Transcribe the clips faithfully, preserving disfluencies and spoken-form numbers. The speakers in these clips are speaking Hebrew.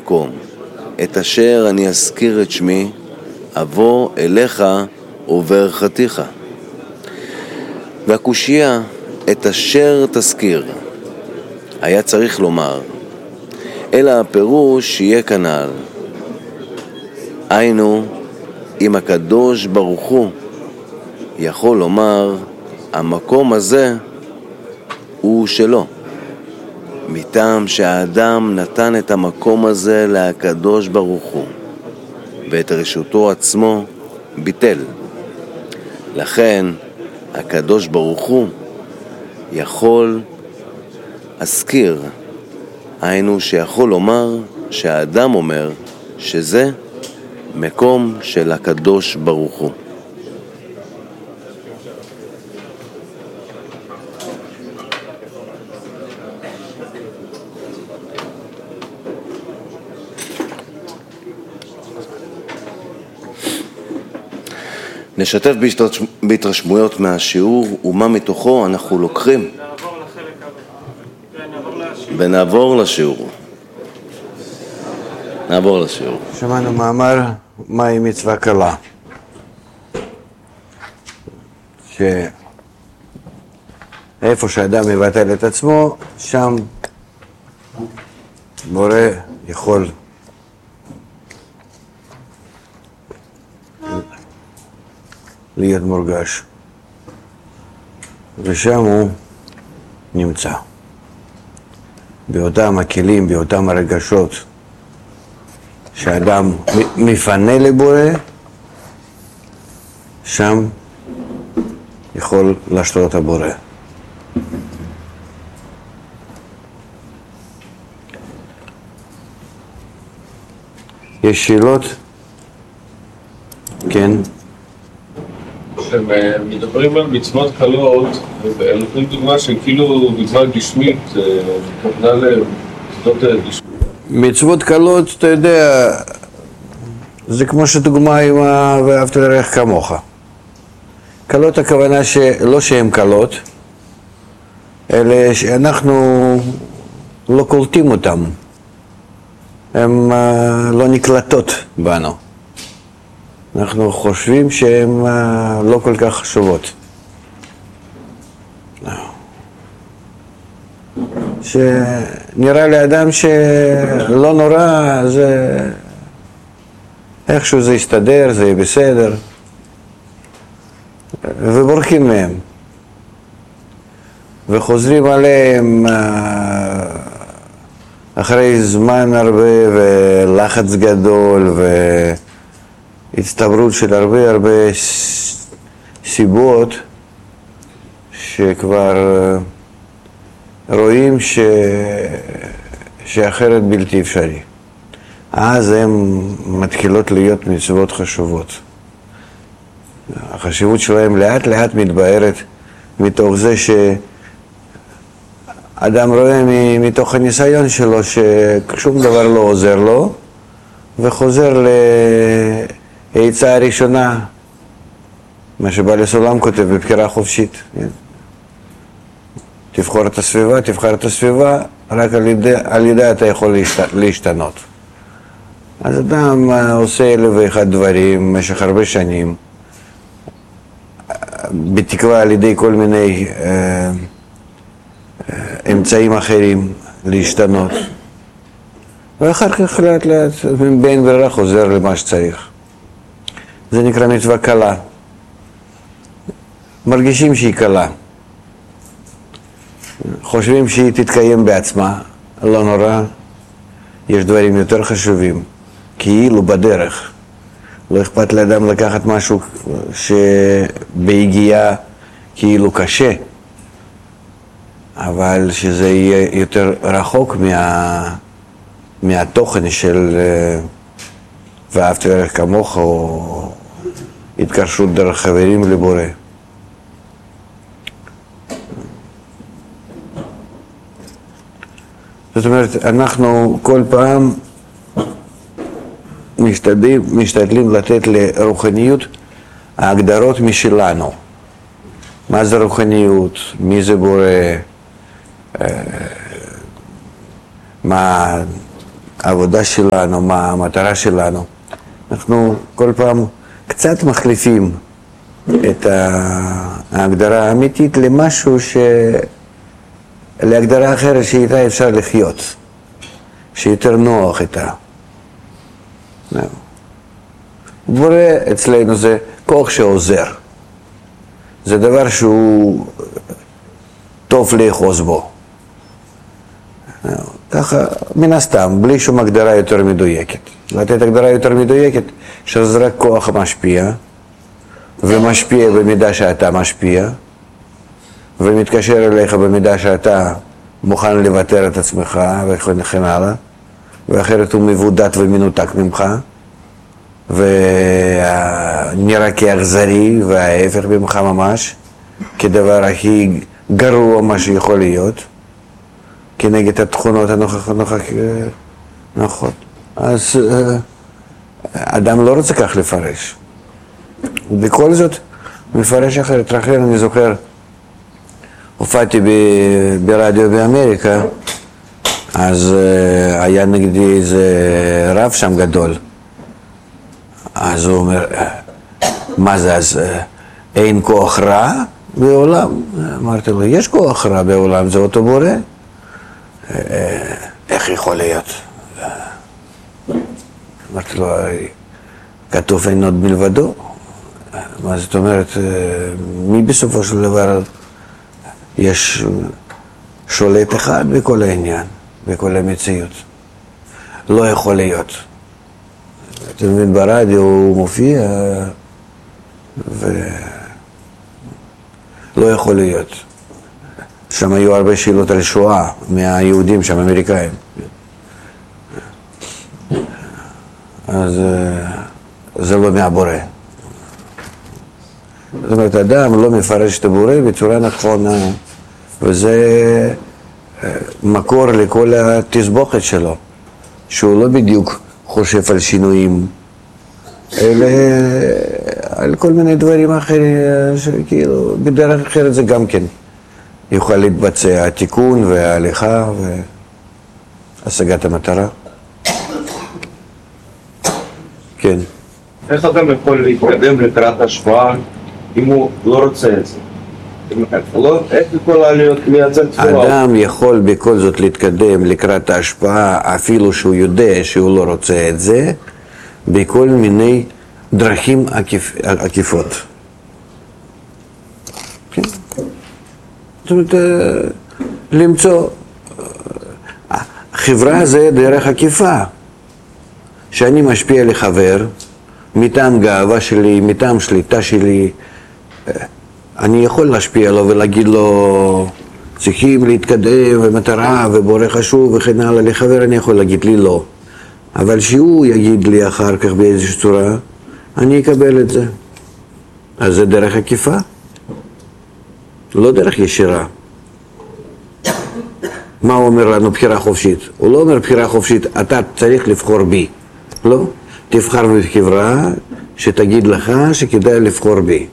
מקום, את אשר אני אזכיר את שמי, אבוא אליך וברכתיך. והקושייה, את אשר תזכיר, היה צריך לומר, אלא הפירוש שיהיה כנ"ל. היינו, אם הקדוש ברוך הוא יכול לומר, המקום הזה הוא שלו, מטעם שהאדם נתן את המקום הזה לקדוש ברוך הוא, ואת רשותו עצמו ביטל. לכן הקדוש ברוך הוא יכול להזכיר, היינו שיכול לומר שהאדם אומר שזה מקום של הקדוש ברוך הוא. נשתף בהתרשמויות מהשיעור ומה מתוכו אנחנו לוקחים. נעבור לחלק הבא. ונעבור לשיעור. נעבור לשיעור. שמענו מאמר מהי מצווה קלה. שאיפה שאדם מבטל את עצמו, שם בורא יכול להיות מורגש, ושם הוא נמצא. באותם הכלים, באותם הרגשות שאדם מפנה לבורא, שם יכול לשלוט הבורא. יש שאלות? כן. כשמדברים על מצוות קלות, נותנים דוגמה שכאילו מצווה גשמית, כוונה למצוות גשמית. מצוות קלות, אתה יודע, זה כמו שדוגמה עם ואהבת לרעך כמוך. קלות הכוונה שלא שהן קלות, אלא שאנחנו לא קולטים אותן. הן לא נקלטות בנו. אנחנו חושבים שהן לא כל כך חשובות. שנראה לאדם שלא נורא, זה איכשהו זה יסתדר, זה יהיה בסדר, ובורחים מהם וחוזרים עליהם אחרי זמן הרבה ולחץ גדול והצטברות של הרבה הרבה סיבות שכבר רואים ש... שאחרת בלתי אפשרי. אז הן מתחילות להיות מצוות חשובות. החשיבות שלהם לאט לאט מתבהרת מתוך זה שאדם רואה מתוך הניסיון שלו ששום דבר לא עוזר לו, וחוזר לעצה הראשונה, מה שבעל הסולם כותב בבחירה חופשית. תבחור את הסביבה, תבחר את הסביבה, רק על ידי, על ידי אתה יכול להשת, להשתנות. אז אדם עושה אלף ואחד דברים במשך הרבה שנים, בתקווה על ידי כל מיני אה, אה, אמצעים אחרים להשתנות. ואחר כך לאט לאט בין ברירה חוזר למה שצריך. זה נקרא מצווה קלה. מרגישים שהיא קלה. חושבים שהיא תתקיים בעצמה, לא נורא, יש דברים יותר חשובים, כאילו בדרך. לא אכפת לאדם לקחת משהו שבהגיעה כאילו קשה, אבל שזה יהיה יותר רחוק מה, מהתוכן של ואהבת לרעך כמוך, או התקשרות דרך חברים לבורא. זאת אומרת, אנחנו כל פעם משתדלים, משתדלים לתת לרוחניות ההגדרות משלנו. מה זה רוחניות? מי זה בורא? מה העבודה שלנו, מה המטרה שלנו. אנחנו כל פעם קצת מחליפים את ההגדרה האמיתית למשהו ש... להגדרה אחרת שאיתה אפשר לחיות, שיותר נוח איתה. בורא אצלנו זה כוח שעוזר. זה דבר שהוא טוב לאחוז בו. ככה, מן הסתם, בלי שום הגדרה יותר מדויקת. לתת הגדרה יותר מדויקת, שזה רק כוח משפיע, ומשפיע במידה שאתה משפיע, ומתקשר אליך במידה שאתה מוכן לוותר את עצמך, וכן הלאה, ואחרת הוא מבודד ומנותק ממך, ונראה כאכזרי, וההפך ממך ממש, כדבר הכי גרוע מה שיכול להיות, כנגד התכונות הנוכחות. אז אדם לא רוצה כך לפרש. ובכל זאת, מפרש אחרת. לכן אני זוכר, הופעתי ברדיו באמריקה, אז היה נגדי איזה רב שם גדול. אז הוא אומר, מה זה, אז אין כוח רע בעולם? אמרתי לו, יש כוח רע בעולם, זה אותו בורא. איך יכול להיות? אמרתי לו, כתוב אין עוד מלבדו. מה זאת אומרת, מי בסופו של דבר יש שולט אחד בכל העניין, בכל המציאות. לא יכול להיות. אתה מבין, ברדיו הוא מופיע ולא יכול להיות. שם היו הרבה שאלות על שואה מהיהודים שם, אמריקאים. אז זה לא מהבורא. זאת אומרת, אדם לא מפרש את הבורא בצורה נכונה, וזה מקור לכל התסבוכת שלו, שהוא לא בדיוק חושב על שינויים, אלא על כל מיני דברים אחרים, שכאילו בדרך אחרת זה גם כן יוכל להתבצע התיקון וההליכה והשגת המטרה. כן. איך אדם יכול להתקדם לקראת השפעה אם הוא לא רוצה את זה? איך יכול לייצר תפילה? אדם יכול בכל זאת להתקדם לקראת ההשפעה אפילו שהוא יודע שהוא לא רוצה את זה בכל מיני דרכים עקיפ, עקיפות. כן? זאת אומרת, למצוא, חברה זה דרך עקיפה. שאני משפיע לחבר, מטעם גאווה שלי, מטעם שליטה שלי, אני יכול להשפיע לו ולהגיד לו, צריכים להתקדם ומטרה ובורא חשוב וכן הלאה. לחבר אני יכול להגיד לי לא. אבל שהוא יגיד לי אחר כך באיזושהי צורה, אני אקבל את זה. אז זה דרך עקיפה, לא דרך ישירה. מה הוא אומר לנו? בחירה חופשית. הוא לא אומר בחירה חופשית, אתה צריך לבחור בי. לא, תבחר בחברה שתגיד לך שכדאי לבחור בי.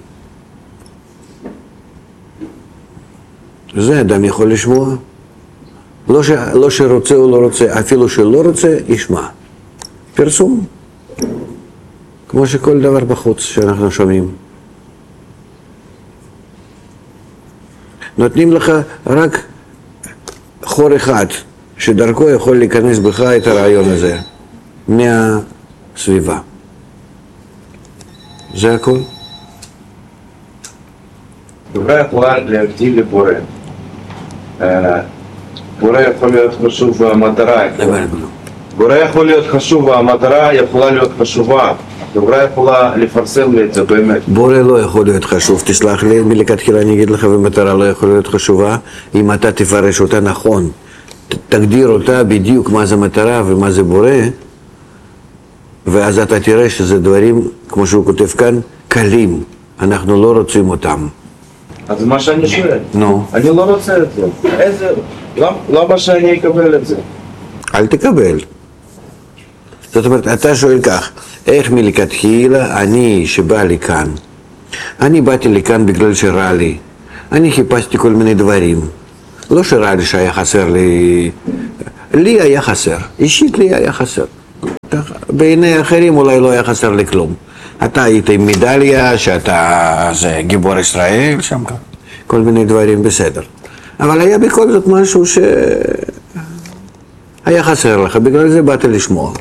זה אדם יכול לשמוע. לא, ש... לא שרוצה או לא רוצה, אפילו שלא רוצה, ישמע. פרסום. כמו שכל דבר בחוץ שאנחנו שומעים. נותנים לך רק חור אחד, שדרכו יכול להיכנס בך את הרעיון הזה. מהסביבה. זה הכל. חברה יכולה להבדיל לבורא. בורא יכול להיות חשוב והמטרה. בורא יכול להיות חשוב והמטרה יכולה להיות חשובה. חברה יכולה לפרסם את זה באמת. בורא לא יכול להיות חשוב. תסלח לי, מלכתחילה אני אגיד לך, ומטרה לא יכול להיות חשובה אם אתה תפרש אותה נכון. תגדיר אותה בדיוק מה זה מטרה ומה זה בורא, ואז אתה תראה שזה דברים, כמו שהוא כותב כאן, קלים. אנחנו לא רוצים אותם. אז מה שאני שואל, נו. אני לא רוצה את זה. איזה, למה שאני אקבל את זה? אל תקבל. זאת אומרת, אתה שואל כך, איך מלכתחילה אני שבא לי כאן? אני באתי לכאן בגלל שרע לי. אני חיפשתי כל מיני דברים. לא שרע לי שהיה חסר לי לי היה חסר, אישית לי היה חסר. בעיני אחרים אולי לא היה חסר לי כלום. אתה היית עם מדליה, שאתה זה גיבור ישראל, שם כל מיני דברים בסדר. אבל היה בכל זאת משהו שהיה חסר לך, בגלל זה באת לשמוע.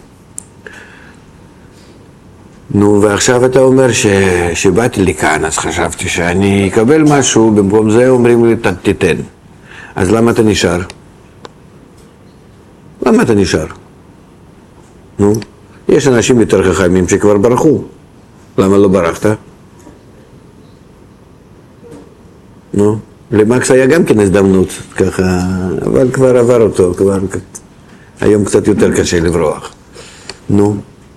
נו, ועכשיו אתה אומר ש... שבאתי לכאן, אז חשבתי שאני אקבל משהו, במקום זה אומרים לי, תתן. אז למה אתה נשאר? למה אתה נשאר? נו, יש אנשים יותר חכמים שכבר ברחו. למה לא ברחת? נו, למקס היה גם כן הזדמנות, ככה, אבל כבר עבר אותו, כבר... היום קצת יותר קשה לברוח. נו.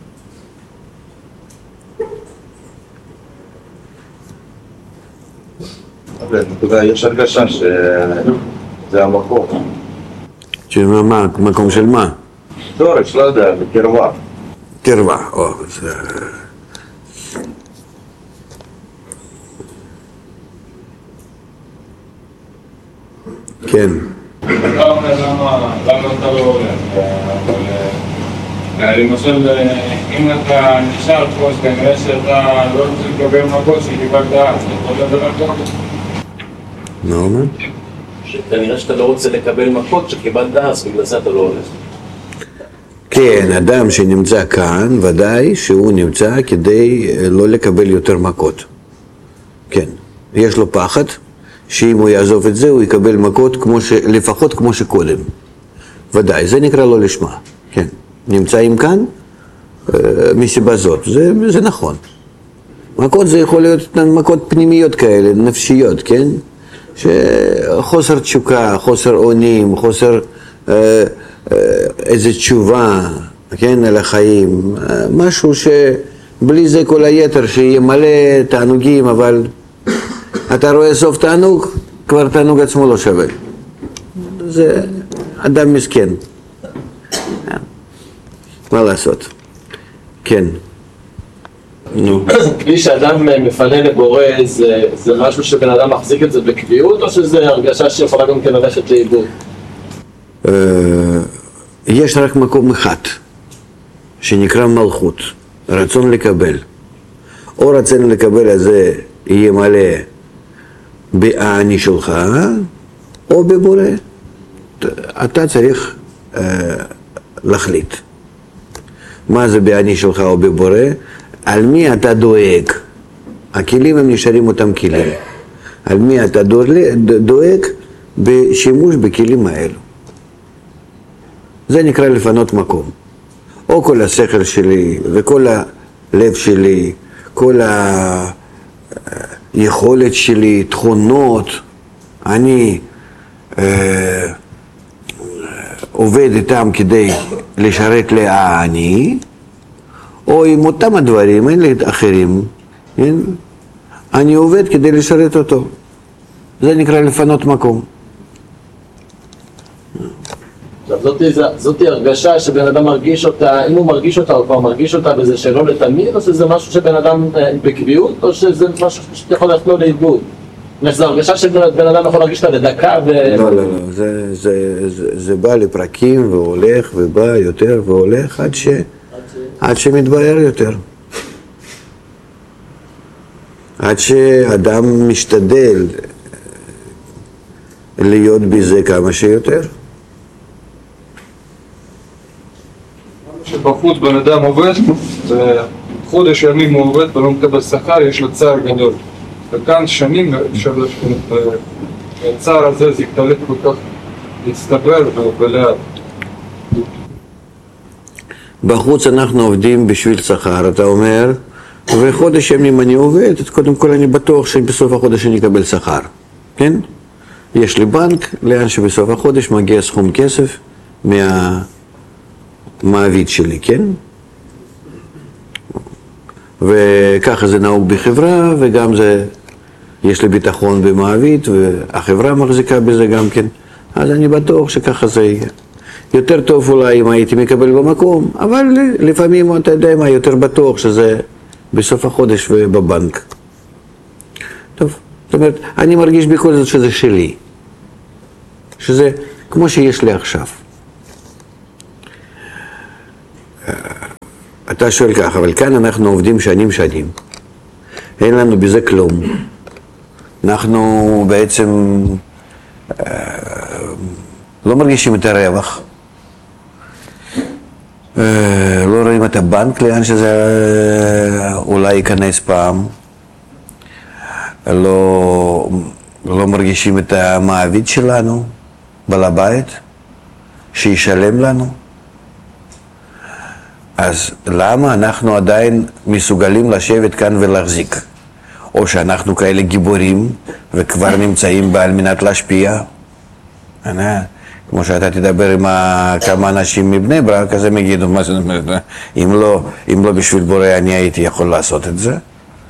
יש הרגשה שזה המקום. שמה, מה? מקום של מה? שורש, לא יודע, בקרבה. קרבה, או, זה... כן. אתה אומר למה אתה לא הולך, למשל, אם אתה נשאר פה, אז כנראה שאתה לא רוצה לקבל מכות שקיבלת אז, אתה יכול לדבר על זה? מה אומר? שכנראה שאתה לא רוצה לקבל מכות שקיבלת אז, בגלל זה אתה לא הולך. כן, אדם שנמצא כאן, ודאי שהוא נמצא כדי לא לקבל יותר מכות. כן, יש לו פחד שאם הוא יעזוב את זה, הוא יקבל מכות כמו ש... לפחות כמו שקודם. ודאי, זה נקרא לא לשמה. כן, נמצאים כאן מסיבה זאת, זה, זה נכון. מכות זה יכול להיות מכות פנימיות כאלה, נפשיות, כן? שחוסר תשוקה, חוסר אונים, חוסר אה, אה, איזו תשובה, כן, על החיים, משהו שבלי זה כל היתר שיהיה מלא תענוגים, אבל אתה רואה סוף תענוג, כבר תענוג עצמו לא שווה. זה אדם מסכן. מה לעשות? כן. נו. כלי שאדם מפנה לבורא, זה, זה משהו שבן אדם מחזיק את זה בקביעות, או שזה הרגשה שיכולה גם כן ללכת לאיבוד? יש רק מקום אחד, שנקרא מלכות, רצון לקבל. או רצון לקבל הזה יהיה מלא באני שלך, או בבורא. אתה צריך להחליט. מה זה באני שלך או בבורא? על מי אתה דואג? הכלים הם נשארים אותם כלים. על מי אתה דואג בשימוש בכלים האלו. זה נקרא לפנות מקום. או כל השכל שלי וכל הלב שלי, כל היכולת שלי, תכונות, אני אה, עובד איתם כדי לשרת לאני, או עם אותם הדברים, אין לי אחרים, כן? אני עובד כדי לשרת אותו. זה נקרא לפנות מקום. זאת, זאת הרגשה שבן אדם מרגיש אותה, אם הוא מרגיש אותה, הוא כבר מרגיש אותה בזה שלא לתמיד, או שזה משהו שבן אדם בקביעות, או שזה משהו שיכול לחלוא לאיבוד? זו הרגשה שבן אדם יכול להרגיש אותה לדקה ו... לא, לא, לא, זה, זה, זה, זה בא לפרקים והולך ובא יותר והולך עד ש... עד שמתברר יותר. עד שאדם משתדל להיות בזה כמה שיותר. שבחוץ בן אדם עובד, חודש ימים הוא עובד ולא מקבל שכר, יש לו צער גדול. וכאן שנים אפשר שהצער הזה זה יתקלט כל כך להצטבר ולאט. בחוץ אנחנו עובדים בשביל שכר, אתה אומר, וחודש ימים אני עובד, קודם כל אני בטוח שבסוף החודש אני אקבל שכר, כן? יש לי בנק, לאן שבסוף החודש מגיע סכום כסף מהמעביד שלי, כן? וככה זה נהוג בחברה, וגם זה, יש לי ביטחון במעביד, והחברה מחזיקה בזה גם כן, אז אני בטוח שככה זה יהיה. יותר טוב אולי אם הייתי מקבל במקום, אבל לפעמים אתה יודע מה, יותר בטוח שזה בסוף החודש ובבנק. טוב, זאת אומרת, אני מרגיש בכל זאת שזה שלי. שזה כמו שיש לי עכשיו. אתה שואל ככה, אבל כאן אנחנו עובדים שנים שנים. אין לנו בזה כלום. אנחנו בעצם לא מרגישים את הרווח. לא רואים את הבנק לאן שזה אולי ייכנס פעם. לא, לא מרגישים את המעביד שלנו, בעל הבית, שישלם לנו. אז למה אנחנו עדיין מסוגלים לשבת כאן ולהחזיק? או שאנחנו כאלה גיבורים וכבר נמצאים בה על מנת להשפיע? כמו שאתה תדבר עם כמה אנשים מבני ברק, אז הם יגידו, מה זאת אומרת, אם לא, אם לא בשביל בורא אני הייתי יכול לעשות את זה.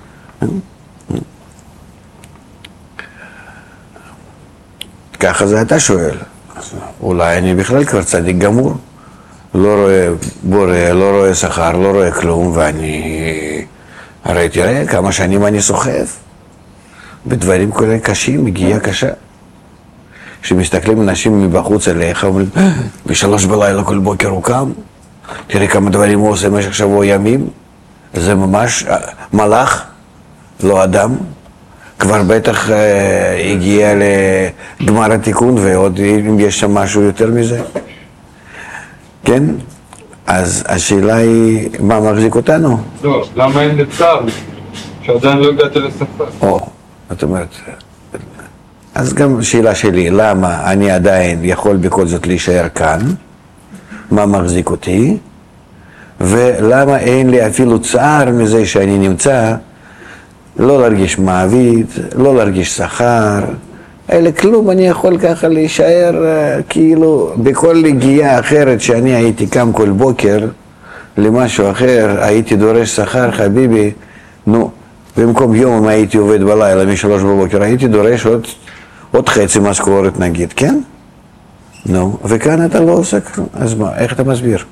ככה זה אתה שואל. אולי אני בכלל כבר צדיק גמור. לא רואה בורא, לא רואה שכר, לא רואה כלום, ואני... הרי תראה כמה שנים אני סוחב. בדברים כאלה קשים, מגיעה קשה. כשמסתכלים אנשים מבחוץ אליך, אומרים, בשלוש בלילה כל בוקר הוא קם, תראה כמה דברים הוא עושה במשך שבוע ימים, זה ממש מלאך, לא אדם. כבר בטח אה, הגיע לגמר התיקון, ועוד אם יש שם משהו יותר מזה. כן? אז השאלה היא, מה מחזיק אותנו? לא, למה אין לצער? שעדיין לא הגעת לשפה. או, זאת אומרת, אז גם שאלה שלי, למה אני עדיין יכול בכל זאת להישאר כאן? מה מחזיק אותי? ולמה אין לי אפילו צער מזה שאני נמצא? לא להרגיש מעביד, לא להרגיש שכר, אלא כלום, אני יכול ככה להישאר כאילו בכל הגיעה אחרת שאני הייתי קם כל בוקר למשהו אחר, הייתי דורש שכר, חביבי, נו, במקום יום אם הייתי עובד בלילה משלוש בבוקר, הייתי דורש עוד, עוד חצי משכורת נגיד, כן? נו, וכאן אתה לא עושה כלום, אז מה, איך אתה מסביר?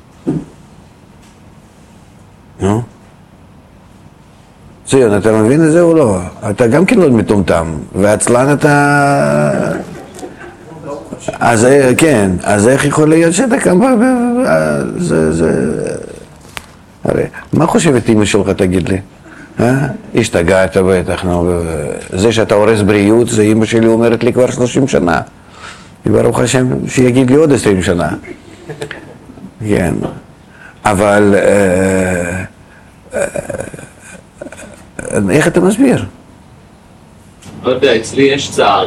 נו? ציון, אתה מבין את זה או לא? אתה גם כן לא מטומטם, ועצלן אתה... אז כן, אז איך יכול להיות שאתה קם... זה, זה... הרי, מה חושבת אמא שלך, תגיד לי? אה? השתגעת בטח, נו, זה שאתה הורס בריאות, זה אמא שלי אומרת לי כבר שלושים שנה. ברוך השם, שיגיד לי עוד עשרים שנה. כן, אבל... אה, אה, איך אתה מסביר? לא יודע, אצלי יש צער.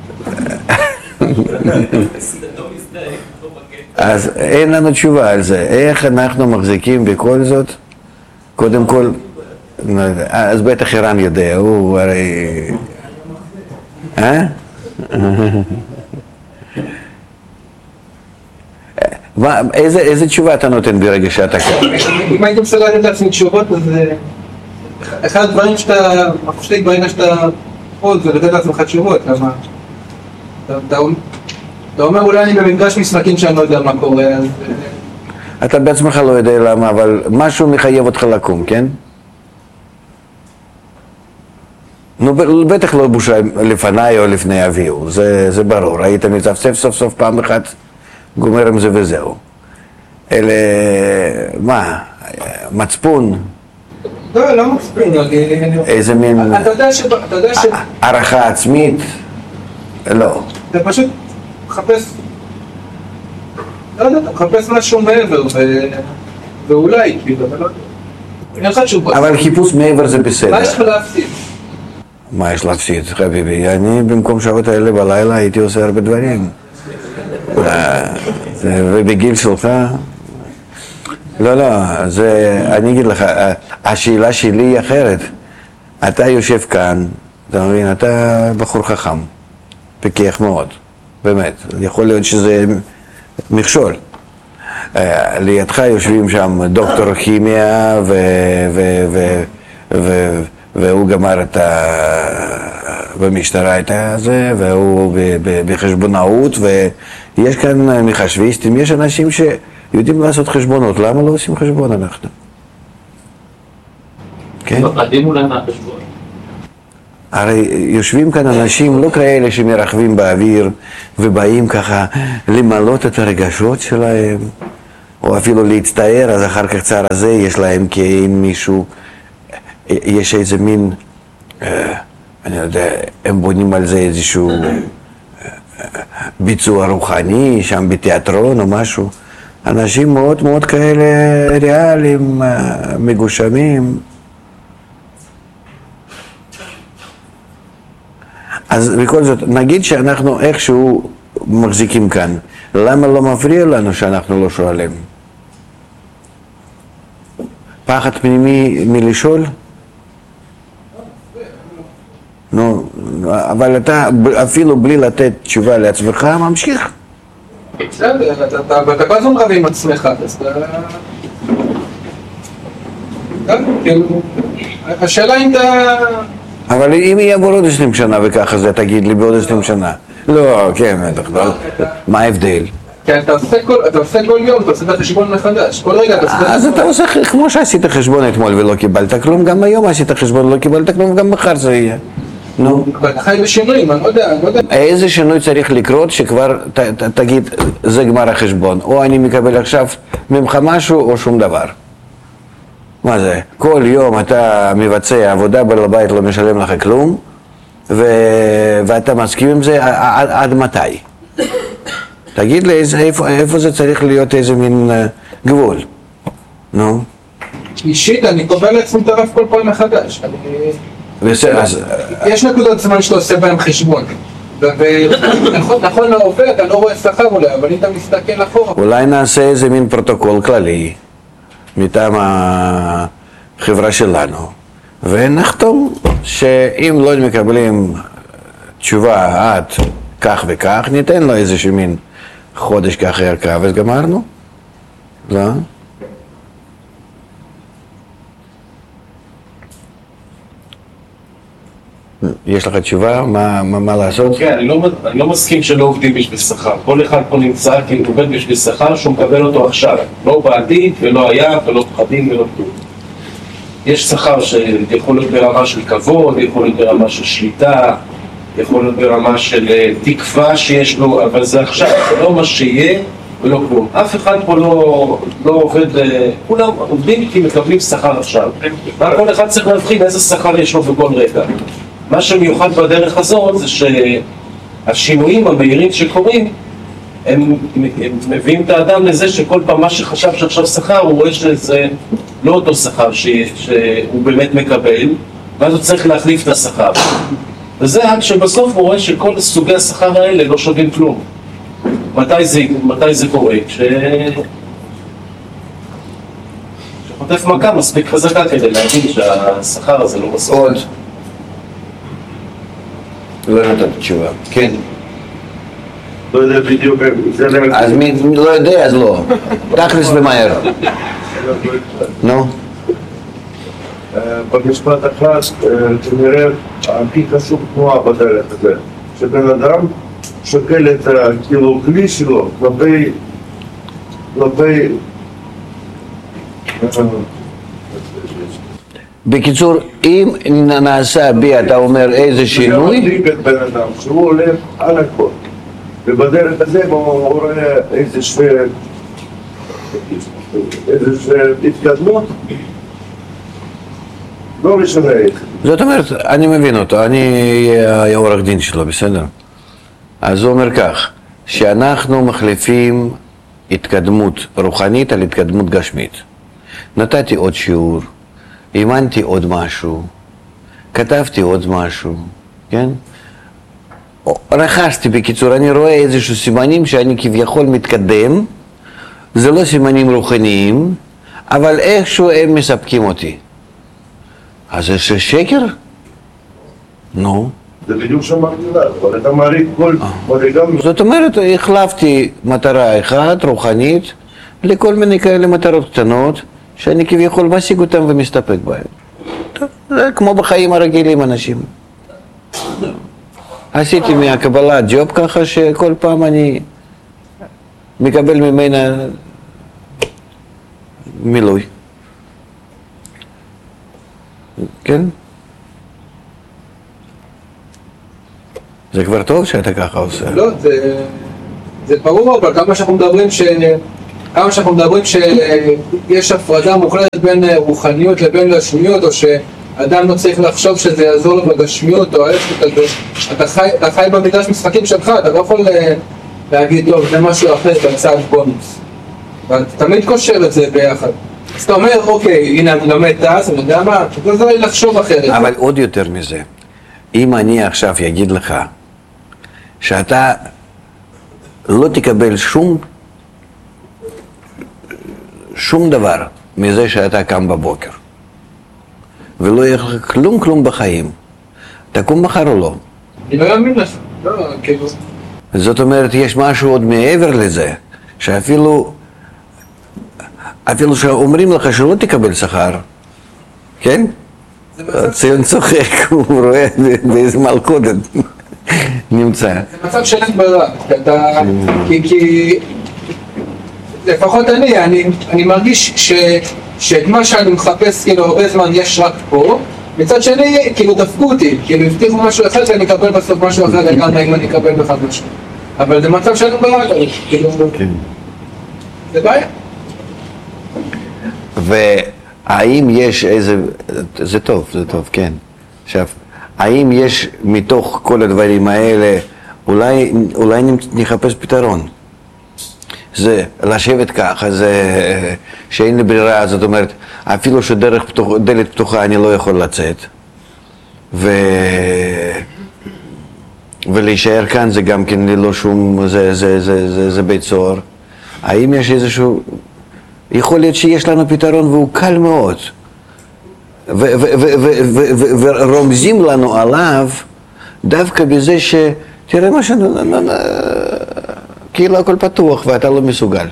אז אין לנו תשובה על זה. איך אנחנו מחזיקים בכל זאת? קודם כל, אז בטח אירן יודע, הוא הרי... אה? איזה תשובה אתה נותן ברגע שאתה כאן? אם הייתי מסוגל לתת לעצמי תשובות, אז... אחד הדברים שאתה מפשטיק ברגע שאתה עוד זה לתת לעצמך תשובות, למה? אתה אומר אולי אני במפגש משחקים שאני לא יודע מה קורה, אז... אתה בעצמך לא יודע למה, אבל משהו מחייב אותך לקום, כן? נו, בטח לא בושה לפניי או לפני אביהו, זה, זה ברור. היית מצפצף סוף סוף פעם אחת, גומר עם זה וזהו. אלה... מה? מצפון? לא, לא מצפון. איזה מין... אתה יודע ש... אתה יודע ש... הערכה עצמית? לא. אתה פשוט מחפש... לא יודע, אתה מחפש משהו מעבר, ואולי, כאילו, אבל לא... אבל חיפוש מעבר זה בסדר. מה יש לך להפסיד? מה יש להפסיד, חביבי? אני במקום שעות האלה בלילה הייתי עושה הרבה דברים. ובגיל שלך... לא, לא, זה... אני אגיד לך, השאלה שלי היא אחרת. אתה יושב כאן, אתה מבין, אתה בחור חכם, פיקח מאוד, באמת. יכול להיות שזה מכשול. לידך יושבים שם דוקטור כימיה ו... ו... ו... ו... והוא גמר את ה... במשטרה את זה, והוא בחשבונאות, ויש כאן מחשביסטים, יש אנשים שיודעים לעשות חשבונות, למה לא עושים חשבון אנחנו? כן? מפחדים אולי מהחשבון. הרי יושבים כאן אנשים לא כאלה שמרחבים באוויר, ובאים ככה למלות את הרגשות שלהם, או אפילו להצטער, אז אחר כך צער הזה יש להם כי אם מישהו, יש איזה מין, אני יודע, הם בונים על זה איזשהו ביצוע רוחני, שם בתיאטרון או משהו. אנשים מאוד מאוד כאלה ריאליים, מגושמים. אז בכל זאת, נגיד שאנחנו איכשהו מחזיקים כאן, למה לא מפריע לנו שאנחנו לא שואלים? פחד פנימי מלשאול? נו, אבל אתה אפילו בלי לתת תשובה לעצמך ממשיך. בסדר, אתה כל הזמן רב עם עצמך, אז אתה... השאלה אם אתה... אבל אם יהיה בעוד עשרים שנה וככה זה תגיד לי בעוד עשרים שנה. לא, כן, מה ההבדל? כן, אתה עושה כל יום, אתה עושה את החשבון מחדש, כל רגע אתה עושה את החשבון. אז אתה עושה כמו שעשית חשבון אתמול ולא קיבלת כלום, גם היום עשית חשבון ולא קיבלת כלום, גם מחר זה יהיה. נו. אתה חי בשינויים, אני לא יודע, אני לא יודע. איזה שינוי צריך לקרות שכבר תגיד, זה גמר החשבון, או אני מקבל עכשיו ממך משהו או שום דבר. מה זה? כל יום אתה מבצע עבודה בבית, לא משלם לך כלום, ואתה מסכים עם זה עד מתי? תגיד לי איפה זה צריך להיות איזה מין גבול. נו. אישית, אני קובע לעצמי את הרף כל פעם מחדש. יש נקודות זמן שאתה עושה בהם חשבון. נכון לעובד, אתה לא רואה שכר אולי, אבל אם אתה מסתכל אחורה. אולי נעשה איזה מין פרוטוקול כללי מטעם החברה שלנו, ונחתום שאם לא מקבלים תשובה עד כך וכך, ניתן לו איזשהו מין חודש כך ירקה וגמרנו. לא? יש לך תשובה? מה, מה, מה לעשות? כן, אני לא, אני לא מסכים שלא עובדים בשביל שכר. כל אחד פה נמצא כי הוא עובד בשביל שכר שהוא מקבל אותו עכשיו. לא בעתיד ולא היה ולא פחדים ולא כלום. יש שכר שיכול להיות ברמה של כבוד, יכול להיות ברמה של שליטה, יכול להיות ברמה של תקווה שיש לו, אבל זה עכשיו, זה לא מה שיהיה ולא כלום. אף אחד פה לא, לא עובד, כולם עובדים כי מקבלים שכר עכשיו. כל אחד צריך להבחין איזה שכר יש לו בכל רגע. מה שמיוחד בדרך הזאת זה שהשינויים המהירים שקורים הם, הם מביאים את האדם לזה שכל פעם מה שחשב שעכשיו שכר הוא רואה שזה לא אותו שכר שהוא באמת מקבל, ואז הוא צריך להחליף את השכר. וזה עד שבסוף הוא רואה שכל סוגי השכר האלה לא שווים כלום. מתי זה, מתי זה קורה? כש... כשחוטף מכה מספיק חזקה כדי להגיד שהשכר הזה לא מספיק. עוד. לא נתת תשובה. כן. לא יודע בדיוק, זה לא... אז מי לא יודע אז לא. תכלס ומהר. נו. במשפט אחד, כנראה הכי חשוב תנועה בדרך הזה, שבן אדם שוקל את כאילו כלי שלו כלפי, כלפי... בקיצור, אם נעשה בי, אתה אומר איזה שינוי? זה מדליק את בן אדם, שהוא הולך על הכל, ובדרך הזה הוא רואה איזושהי התקדמות, לא משנה איך. זאת אומרת, אני מבין אותו, אני העורך דין שלו, בסדר? אז הוא אומר כך, שאנחנו מחליפים התקדמות רוחנית על התקדמות גשמית. נתתי עוד שיעור, אימנתי עוד משהו, כתבתי עוד משהו, כן? רכשתי בקיצור, אני רואה איזשהו סימנים שאני כביכול מתקדם, זה לא סימנים רוחניים, אבל איכשהו הם מספקים אותי. אז זה שקר? נו. זה בדיוק שאמרתי לה, אבל אתה מעריך כל מדרגה... זאת אומרת, החלפתי מטרה אחת, רוחנית, לכל מיני כאלה מטרות קטנות, שאני כביכול משיג אותם ומסתפק בהם. זה כמו בחיים הרגילים אנשים. עשיתי מהקבלה ג'וב ככה שכל פעם אני מקבל ממנה מילוי. כן? זה כבר טוב שאתה ככה עושה. לא, זה, זה ברור, אבל כמה שאנחנו מדברים ש... כמה שאנחנו מדברים שיש הפרדה מוחלטת בין רוחניות לבין גשמיות, או שאדם לא צריך לחשוב שזה יעזור לו בגשמיות או ההפך כזה, אתה חי, אתה חי במגרש משחקים שלך, אתה לא יכול להגיד טוב, זה משהו אחר בצד בונוס. ואתה תמיד קושר את זה ביחד. אז אתה אומר, אוקיי, הנה אני לומד תעש, אני יודע מה, אתה צריך לחשוב אחרת. אבל עוד יותר מזה, אם אני עכשיו אגיד לך שאתה לא תקבל שום שום דבר מזה שאתה קם בבוקר ולא יהיה לך כלום כלום בחיים, תקום מחר או לא? אני לא אאמין לך, לא, כאילו. זאת אומרת, יש משהו עוד מעבר לזה, שאפילו אפילו שאומרים לך שלא תקבל שכר, כן? ציון צוחק, הוא רואה באיזה מלכודת נמצא. זה מצב של אין ברירה, כי לפחות אני, אני מרגיש שאת מה שאני מחפש כאילו הרבה זמן יש רק פה, מצד שני, כאילו דפקו אותי, כאילו הבטיחו משהו אחד שאני אקבל בסוף משהו אחר לגמרי אם אני אקבל בכלל משהו. אבל זה מצב של אין ברירה, כאילו, זה בעיה. והאם יש איזה, זה טוב, זה טוב, כן. עכשיו, האם יש מתוך כל הדברים האלה, אולי, אולי נחפש פתרון? זה לשבת ככה, זה שאין לי ברירה, זאת אומרת, אפילו שדרך פתוח, דלת פתוחה אני לא יכול לצאת. ו... ולהישאר כאן זה גם כן ללא שום, זה, זה, זה, זה, זה בית סוהר. האם יש איזשהו... יכול להיות שיש לנו פתרון והוא קל מאוד. ורומזים לנו עליו דווקא בזה ש... תראה מה ש... כאילו הכל פתוח ואתה לא מסוגל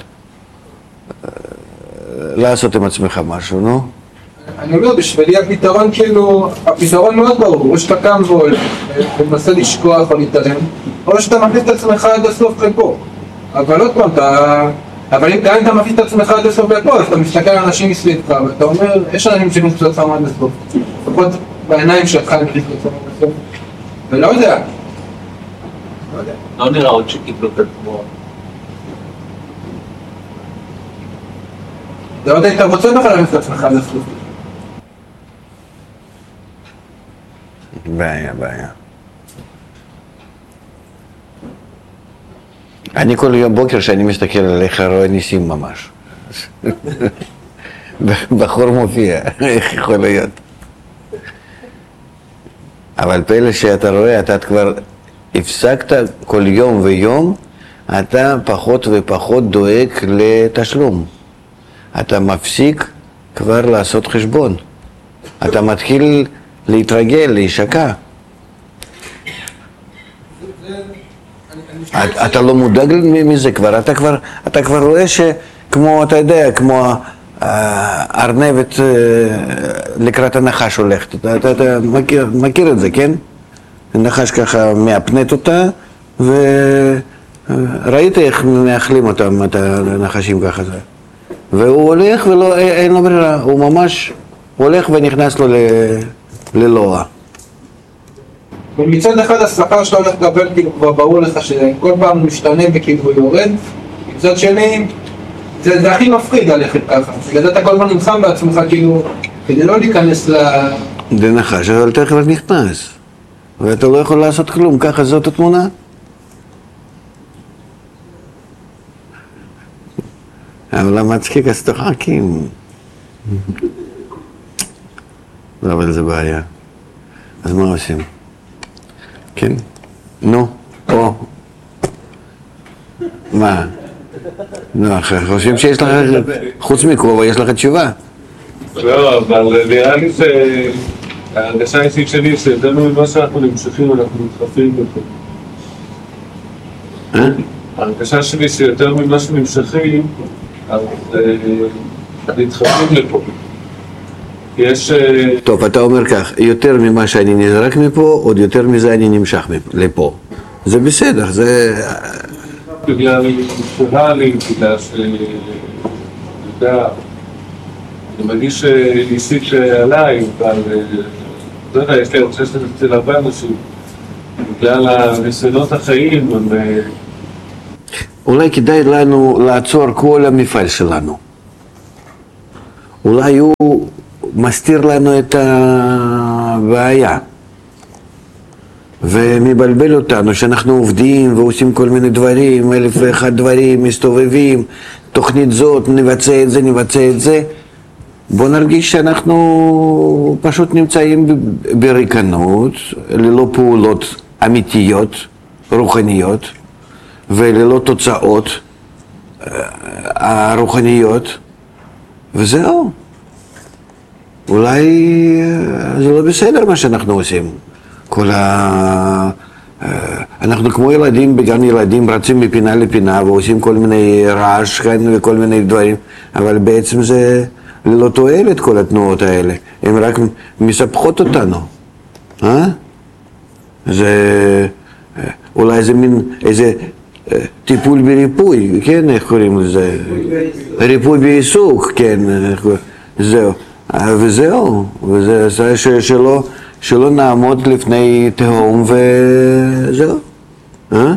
לעשות עם עצמך משהו, נו? אני אומר, בשבילי הפתרון כאילו, הפתרון מאוד ברור, או שאתה קם ומנסה לשכוח או להתעלם, או שאתה מכניס את עצמך עד הסוף לפה. אבל עוד פעם, אתה... אבל גם אם אתה מכניס את עצמך עד הסוף לפה, אז אתה מסתכל על אנשים מסביבך, ואתה אומר, יש אנשים שמכניסו את עצמם עד הסוף. לפחות בעיניים שלך מכניסו את עצמם עד הסוף. ולא יודע. לא יודע. לא נראה עוד שקיבלו את התמורה. זה עוד היית רוצה בכלל להכניס את עצמך עד הסוף. בעיה, בעיה. אני כל יום בוקר שאני מסתכל עליך רואה ניסים ממש. בחור מופיע, איך יכול להיות? אבל פלא שאתה רואה, אתה כבר הפסקת כל יום ויום, אתה פחות ופחות דואג לתשלום. אתה מפסיק כבר לעשות חשבון. אתה מתחיל להתרגל, להישקע. אתה לא מודאג מזה כבר, אתה כבר, אתה כבר רואה שכמו, אתה יודע, כמו ארנבת לקראת הנחש הולכת, אתה, אתה, אתה מכיר, מכיר את זה, כן? הנחש ככה מאפנת אותה, וראית איך מאכלים אותם, את הנחשים ככה זה. והוא הולך ולא, אין לו ברירה, הוא ממש הולך ונכנס לו ללוע. מצד אחד השכר שאתה הולך לקבל כאילו כבר ברור לך שכל פעם משתנה וכאילו יורד, מצד שני זה, זה הכי מפחיד ללכת ככה, בגלל זה אתה כל הזמן נלחם בעצמך כאילו כדי לא להיכנס ל... זה נחש, אבל אתה כבר נכנס ואתה לא יכול לעשות כלום, ככה זאת התמונה. אבל המצחיק אז תחכים. אבל זה בעיה. אז מה עושים? כן? נו, או. מה? נו, חושבים שיש לך, חוץ מכובע, יש לך תשובה? לא, אבל נראה לי שההרגשה האישית שלי שידענו ממה שאנחנו נמשכים, אנחנו מתחפים לפה. אה? ההרגשה שלי שיותר ממה שנמשכים, אז נתחפים לפה. יש... טוב, אתה אומר כך, יותר ממה שאני נזרק מפה, עוד יותר מזה אני נמשך לפה. זה בסדר, זה... בגלל פורלי, בגלל ש... אתה יודע, אני מרגיש שניסית עליי, אבל... לא יודע, יש לי רוצה שזה אצל הרבה אנשים. בגלל הניסיונות החיים, הם... אולי כדאי לנו לעצור כל המפעל שלנו. אולי הוא מסתיר לנו את הבעיה ומבלבל אותנו שאנחנו עובדים ועושים כל מיני דברים, אלף ואחד דברים, מסתובבים, תוכנית זאת, נבצע את זה, נבצע את זה. בוא נרגיש שאנחנו פשוט נמצאים בריקנות, ללא פעולות אמיתיות, רוחניות, וללא תוצאות הרוחניות, וזהו. אולי זה לא בסדר מה שאנחנו עושים. כל ה... אנחנו כמו ילדים בגן ילדים רצים מפינה לפינה ועושים כל מיני רעש וכל מיני דברים, אבל בעצם זה ללא תועלת כל התנועות האלה, הן רק מספחות אותנו. אה? זה... אולי זה מין איזה טיפול בריפוי, כן, איך קוראים לזה? ריפוי בעיסוק, כן, זהו. וזהו, וזה ש, שלא, שלא נעמוד לפני תהום וזהו. אה?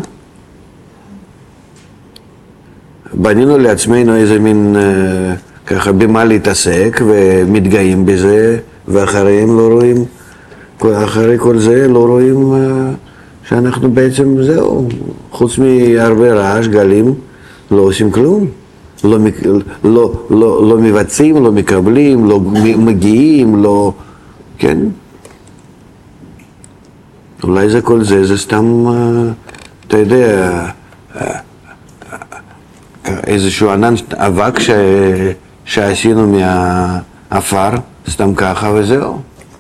בנינו לעצמנו איזה מין אה, ככה במה להתעסק ומתגאים בזה, ואחריהם לא רואים, אחרי כל זה לא רואים אה, שאנחנו בעצם זהו, חוץ מהרבה רעש, גלים, לא עושים כלום. לא, לא, לא, לא מבצעים, לא מקבלים, לא מגיעים, לא... כן? אולי זה כל זה, זה סתם, אתה יודע, איזשהו ענן אבק ש... שעשינו מהאפר, סתם ככה וזהו.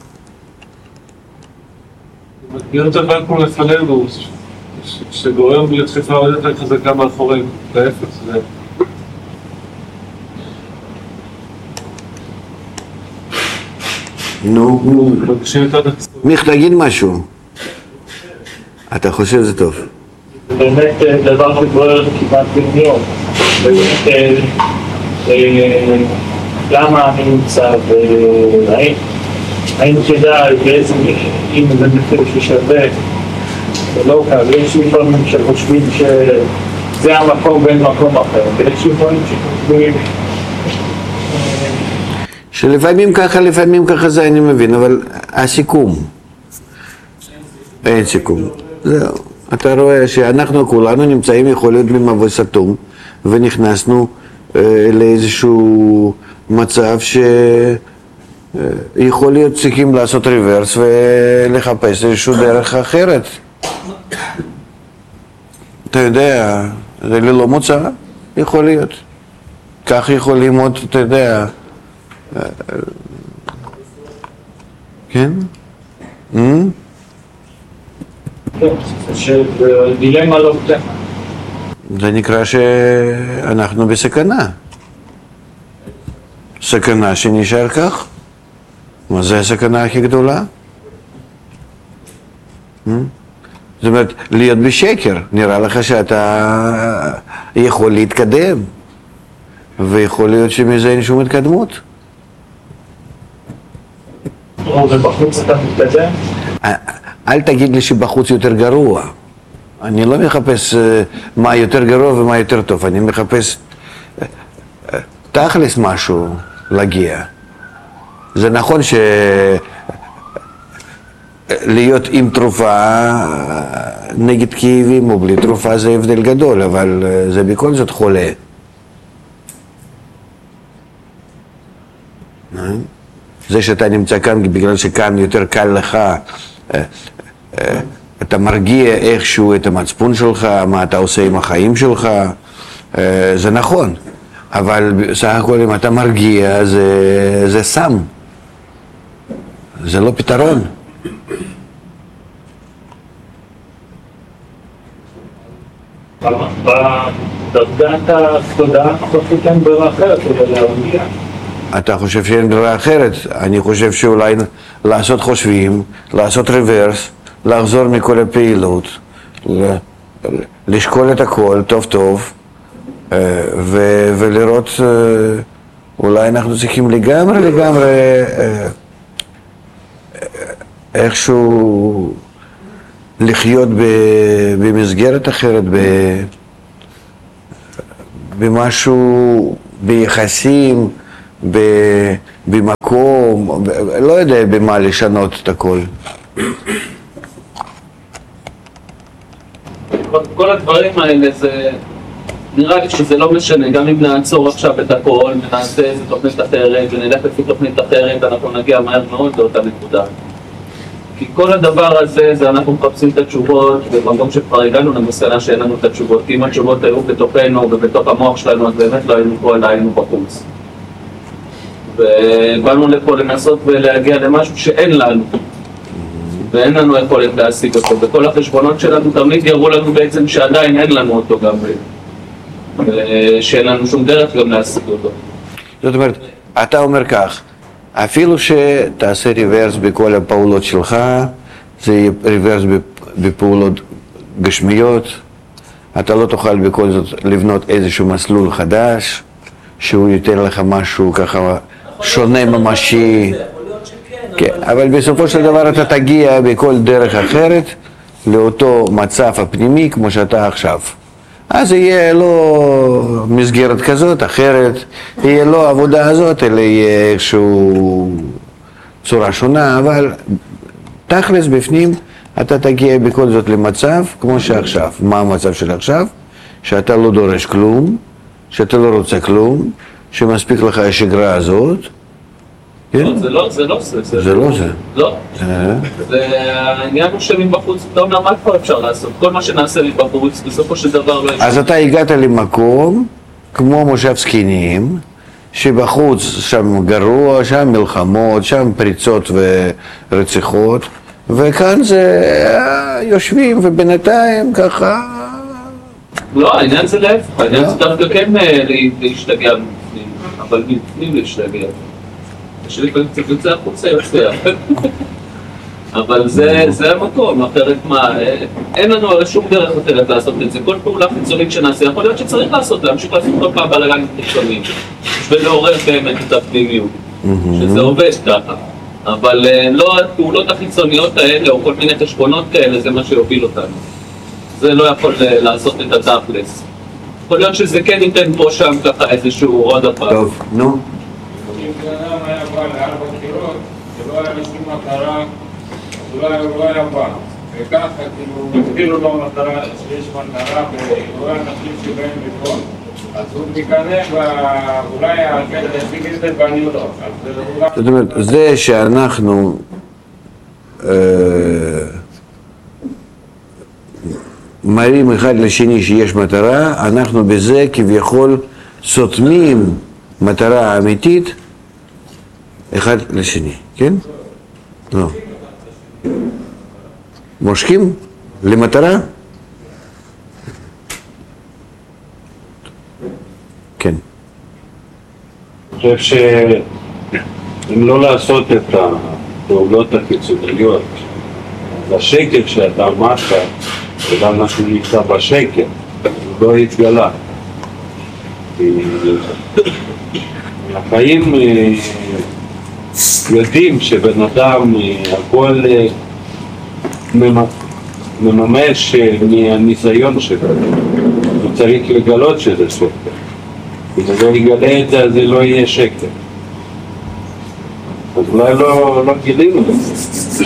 מכיר את הבנקום לפנינו, שגורם לדחיפה עוד יותר חזקה מאחורינו, להפך, זה... נו, מיך, תגיד משהו. אתה חושב שזה טוב. זה באמת דבר שגורר כמעט בן יום. באמת, למה אני נמצא, והאם כדאי, בעצם אם זה מחיר ששווה, זה לא קל. יש לפעמים שחושבים שזה המקום בין מקום אחר, ויש לפעמים שחושבים שלפעמים ככה, לפעמים ככה זה אני מבין, אבל הסיכום, אין סיכום, זהו. אתה רואה שאנחנו כולנו נמצאים יכול להיות במבוי סתום, ונכנסנו אה, לאיזשהו מצב שיכול להיות צריכים לעשות ריברס ולחפש איזשהו דרך אחרת. אתה יודע, זה ללא מוצא, יכול להיות. כך יכולים עוד, אתה יודע, כן? שדילמה לא פתח. זה נקרא שאנחנו בסכנה. סכנה שנשאר כך? מה זה הסכנה הכי גדולה? זאת אומרת, להיות בשקר, נראה לך שאתה יכול להתקדם, ויכול להיות שמזה אין שום התקדמות. ובחוץ אתה מתקדם? אל תגיד לי שבחוץ יותר גרוע. אני לא מחפש מה יותר גרוע ומה יותר טוב, אני מחפש תכלס משהו להגיע. זה נכון שלהיות עם תרופה נגד כאבים או בלי תרופה זה הבדל גדול, אבל זה בכל זאת חולה. זה שאתה נמצא כאן בגלל שכאן יותר קל לך, אתה מרגיע איכשהו את המצפון שלך, מה אתה עושה עם החיים שלך, זה נכון, אבל סך הכל אם אתה מרגיע זה, זה סם, זה לא פתרון. בדרגת התודעה חושבת אין ברירה אחרת כדי להרגיע. אתה חושב שאין ברירה אחרת? אני חושב שאולי לעשות חושבים, לעשות ריברס, לחזור מכל הפעילות, לשקול את הכל טוב טוב, ו- ולראות אולי אנחנו צריכים לגמרי לגמרי איכשהו לחיות במסגרת אחרת, במשהו, ביחסים, במקום, לא יודע במה לשנות את הכל. כל הדברים האלה זה, נראה לי שזה לא משנה, גם אם נעצור עכשיו את הכל ונעשה איזה תוכנית אחרת ונלך לפי תוכנית אחרת, אנחנו נגיע מהר מאוד לאותה נקודה. כי כל הדבר הזה, זה אנחנו מחפשים את התשובות, ובמקום שכבר הגענו למסקנה שאין לנו את התשובות, כי אם התשובות היו בתוכנו ובתוך המוח שלנו, אז באמת לא היינו פה, אלא היינו בחוץ. ובאנו לפה לנסות ולהגיע למשהו שאין לנו, ואין לנו יכולת להשיג אותו, וכל החשבונות שלנו תמיד יראו לנו בעצם שעדיין אין לנו אותו גם, שאין לנו שום דרך גם להשיג אותו. זאת אומרת, אתה אומר כך, אפילו שתעשה ריברס בכל הפעולות שלך, זה יהיה ריברס בפעולות גשמיות, אתה לא תוכל בכל זאת לבנות איזשהו מסלול חדש, שהוא ייתן לך משהו ככה שונה ממשי. כן, אבל בסופו של דבר אתה תגיע בכל דרך אחרת לאותו מצב הפנימי כמו שאתה עכשיו. אז יהיה לא מסגרת כזאת, אחרת, יהיה לא עבודה הזאת, אלא יהיה איזשהו צורה שונה, אבל תכלס בפנים אתה תגיע בכל זאת למצב כמו שעכשיו. מה המצב של עכשיו? שאתה לא דורש כלום, שאתה לא רוצה כלום, שמספיק לך השגרה הזאת. זה לא זה, לא זה. זה לא זה. לא. זה העניין הוא שמבחוץ, אתה אומר, מה כבר אפשר לעשות? כל מה שנעשה מבחוץ, בסופו של דבר לא... אז אתה הגעת למקום, כמו מושב זקנים, שבחוץ שם גרוע, שם מלחמות, שם פריצות ורציחות, וכאן זה יושבים ובינתיים ככה... לא, העניין זה להפך, העניין זה דווקא כן להשתגע מבפנים, אבל מבפנים להשתגע. שלי פעמים קצת יוצא החוצה יוצא, אבל זה המקום, אחרת מה, אין לנו הרי שום דרך אחרת לעשות את זה, כל פעולה חיצונית שנעשה, יכול להיות שצריך לעשות, להמשיך לעשות כל פעם בלגנים חיצוניים, ולעורר באמת את הפנימיות, שזה עובד ככה, אבל לא הפעולות החיצוניות האלה, או כל מיני חשבונות כאלה, זה מה שיוביל אותנו, זה לא יכול לעשות את התכלס, יכול להיות שזה כן ייתן פה שם ככה איזשהו עוד הפעם. טוב, נו. אם אדם היה בא לארבע בחירות, שלא היה לשום מטרה, הוא לא היה בא. וככה, כאילו, הסבירו לו מטרה, שיש מטרה, והוא היה אנשים שבאים לפה, אז הוא תיכנס, ואולי הקטע ישיג את זה ואני לא. זאת אומרת, זה שאנחנו מראים אחד לשני שיש מטרה, אנחנו בזה כביכול סותמים מטרה אמיתית אחד לשני, כן? לא. מושכים למטרה? כן. אני חושב שאם לא לעשות את הפעולות החיצוניות, השקר שאתה אמרת, וגם מה שנמצא בשקר, הוא לא יתגלה. החיים יודעים שבן אדם הכל מממש מהניסיון שלו, הוא צריך לגלות שזה שקר. אם לא יגלה את זה, אז זה לא יהיה שקר. אז אולי לא, לא גילינו את זה.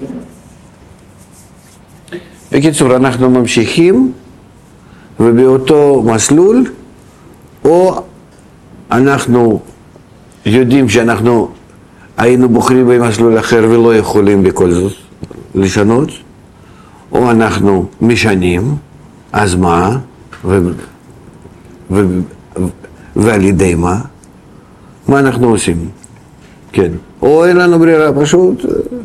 בקיצור, אנחנו ממשיכים ובאותו מסלול, או אנחנו יודעים שאנחנו היינו בוחרים במסלול אחר ולא יכולים בכל זאת לשנות, או אנחנו משנים, אז מה, ו... ו... ועל ידי מה, מה אנחנו עושים, כן, או אין לנו ברירה, פשוט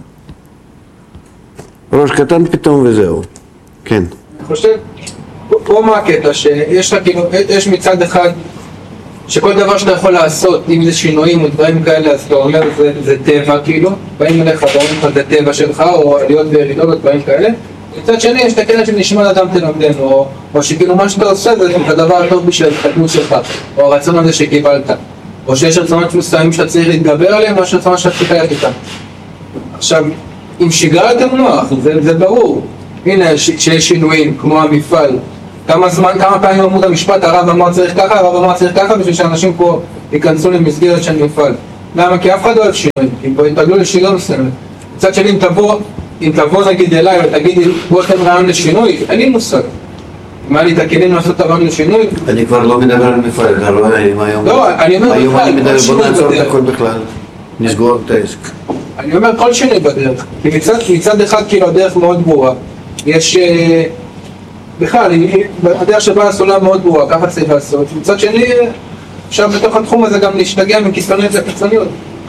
ראש קטן פתאום וזהו, כן. אני חושב, פה מה הקטע, שיש לך כאילו, יש מצד אחד שכל דבר שאתה יכול לעשות, אם זה שינויים או דברים כאלה, אז אתה אומר, זה, זה טבע כאילו, באים אליך, ואומרים לך, זה טבע שלך, או עליות וירידות או דברים כאלה. מצד שני, יש את הקטע שנשמע לאדם תלמדנו, או, או שכאילו מה שאתה עושה זה הדבר הטוב בשביל ההתקדמות שלך, או הרצון הזה שקיבלת, או שיש רצונות מסוימים שאתה צריך להתגבר עליהם, או שיש רצונות שאתה צריך להיות איתם. עכשיו, אם שיגרתם מוח, זה, זה ברור. הנה, שיש שינויים, כמו המפעל, כמה זמן, כמה פעמים אמרו את המשפט, הרב אמר צריך ככה, הרב אמר צריך ככה, בשביל שאנשים פה ייכנסו למסגרת שאני אפעל. למה? כי אף אחד לא אוהב שינוי, כי פה יתרגלו לשינוי מסוימת. מצד שני, אם תבוא, אם תבוא נגיד אליי ותגידי, בוא אתם רעיון לשינוי, אין לי מושג. אם היה לי את הכלים לעשות את הרעיון לשינוי... אני כבר לא מדבר על מפעל, אתה רואה, היום... לא, אני אומר היום אני מדבר, בוא נעצור את בדרך. הכל בכלל, נסגור את העסק. אני אומר כל שינוי בדרך. מצד, מצד אחד כאילו הדרך מאוד ברורה. יש... בכלל, הדרך שבה הסולה מאוד ברורה, ככה צריך לעשות. מצד שני, אפשר בתוך התחום הזה גם להשתגע מקיצוניות לקיצוניות.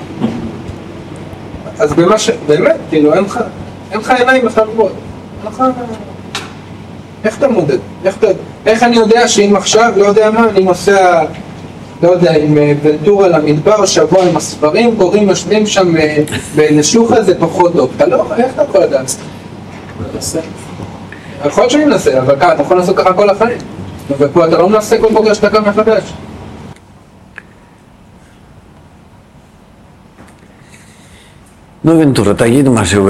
אז במה ש... באמת, כאילו, אין לך... אין לך עיניים בכלל לראות. אין לך... איך אתה מודד? איך, אתה... איך אני יודע שאם עכשיו, לא יודע מה, אני נוסע, לא יודע, עם ונטורה למדבר, שבוע עם הספרים, קוראים, יושבים שם בנשוחה, זה פחות טוב. אתה לא... איך אתה יכול לדעת? מנסה. יכול להיות שאני מנסה, אבל ככה, אתה יכול לעשות ככה כל החיים. ופה אתה לא מנסה כל בוקר שאתה קם מחדש. נו ונטורה, תגיד משהו.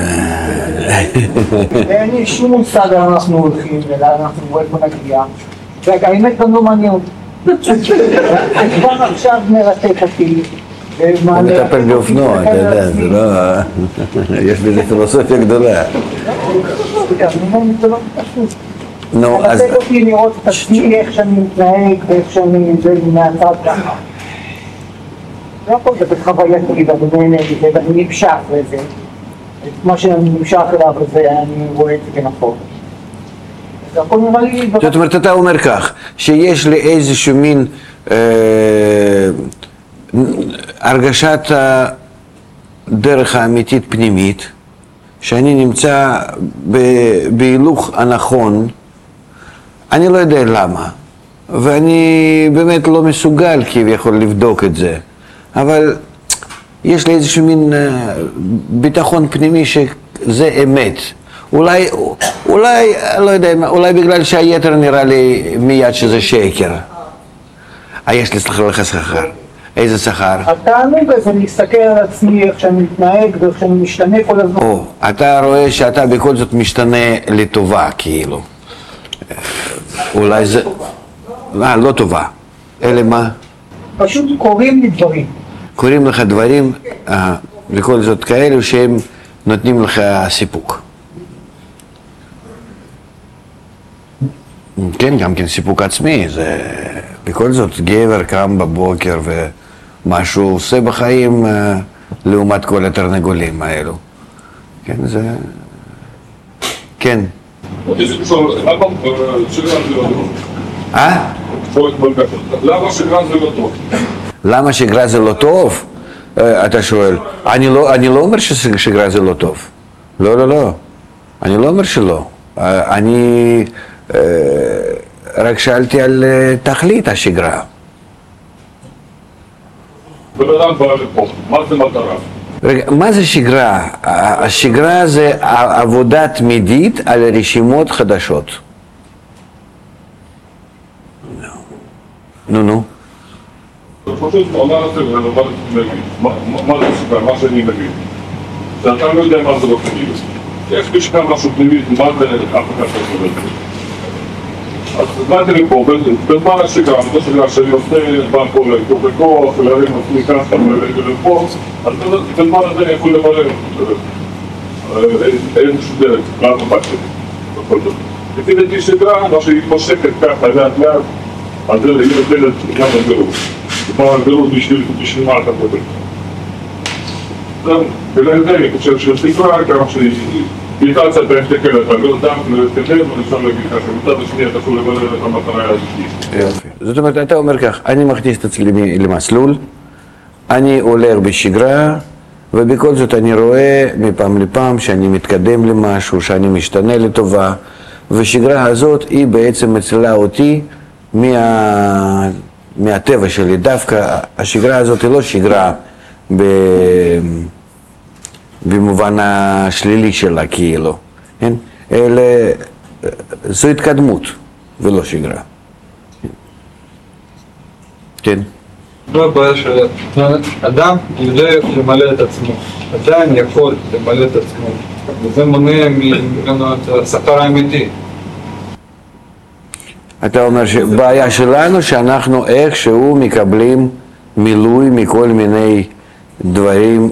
אין לי שום מושג לאן אנחנו הולכים ולאן אנחנו רואים פה נגיע. והאמת גם לא מעניין. כבר עכשיו מרתק אותי. הוא מטפל באופנוע, אתה יודע, זה לא... יש בזה פילוסופיה גדולה. זה לא פשוט. נו, אז... מרתק אותי לראות את עצמי, איך שאני מתנהג ואיך שאני מהצד ככה. לא הכל זה בחוויה שלי ואני נהנה מזה ואני נמשך לזה. מה שאני נמשך אליו וזה, אני רואה את זה כנכון. זה הכל נראה לי... זאת אומרת, אתה אומר כך, שיש לי איזשהו מין הרגשת הדרך האמיתית פנימית, שאני נמצא בהילוך הנכון, אני לא יודע למה, ואני באמת לא מסוגל כביכול לבדוק את זה. אבל יש לי איזשהו מין ביטחון פנימי שזה אמת. אולי, אולי, לא יודע, אולי בגלל שהיתר נראה לי מיד שזה שקר. אה, יש לי סליחה לך שכר. איזה שכר? התענוג הזה להסתכל על עצמי, איך שאני מתנהג ואיך שאני משתנה כל הזמן. או, אתה רואה שאתה בכל זאת משתנה לטובה, כאילו. אולי זה... אה, לא טובה. אלה מה? פשוט קוראים לי דברים. קוראים לך דברים, אה, בכל זאת כאלו שהם נותנים לך סיפוק. כן, גם כן סיפוק עצמי, זה בכל זאת גבר קם בבוקר ומה שהוא עושה בחיים אה, לעומת כל התרנגולים האלו. כן, זה... כן. אה? למה שגרה זה לא טוב? למה שגרה זה לא טוב? אתה שואל. אני לא, אני לא אומר ששגרה זה לא טוב. לא, לא, לא. אני לא אומר שלא. אני רק שאלתי על תכלית השגרה. בן אדם בא לפה, מה זה מטרה? רגע, מה זה שגרה? השגרה זה עבודה תמידית על רשימות חדשות. נו, נו. פשוט אומר את זה ולומר להגיד, מה זה שגרה, מה שאני מבין. שאתה לא יודע מה זה לא פנימי. יש לי שכר משהו פנימי, מה זה אף אחד לא סובל. אז באתי לפה, בזמן השגרה, זו שגרה שאני עושה, בא פה לתוך לכוח, להרים עצמי ככה ולרגע לפה, אז בזמן הזה אני יכול למלא איזשהו דרך, לאט הבא שלי, בכל זאת. לפי דעתי שגרה, מה שהיא מושקת ככה, לאט לאט, אז זה היא נותנת גם הגלות. כמו הגלות בשביל מה אתה מדבר. זהו, בגלל זה אני חושב ששגרה, כמה שהיא איתה קצת בהסתכל על הגלות דם, ולהתקדם, ואפשר להגיד ככה, מצד השני אתה יכול למלא את המטרה הזאת. יופי. זאת אומרת, אתה אומר כך, אני מכניס את עצמי למסלול, אני הולך בשגרה, ובכל זאת אני רואה מפעם לפעם שאני מתקדם למשהו, שאני משתנה לטובה, ושגרה הזאת היא בעצם מצילה אותי מה... מהטבע שלי. דווקא השגרה הזאת היא לא שגרה ב... במובן השלילי שלה כאילו, כן? אלא זו התקדמות ולא שגרה. כן? לא הבעיה שאדם יודע למלא את עצמו, עדיין יכול למלא את עצמו, וזה מונע ממנו את השכר האמיתי. אתה אומר שבעיה שלנו שאנחנו איכשהו מקבלים מילוי מכל מיני דברים